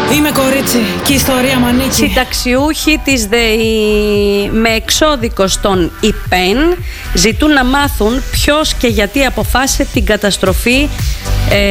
Είμαι κορίτσι και η ιστορία μ' ανήκει. Συνταξιούχοι της ΔΕΗ με εξώδικο στον ΙΠΕΝ ζητούν να μάθουν ποιος και γιατί αποφάσισε την καταστροφή